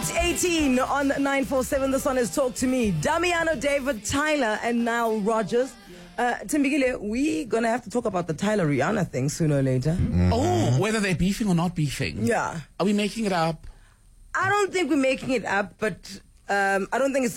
8:18 on 947. This one is Talk to Me. Damiano, David, Tyler, and Nile Rodgers. Timbikile, we're going to have to talk about the Tyler Rihanna thing sooner or later. Oh, whether they're beefing or not beefing. Yeah. Are we making it up? I don't think we're making it up, but I don't think it's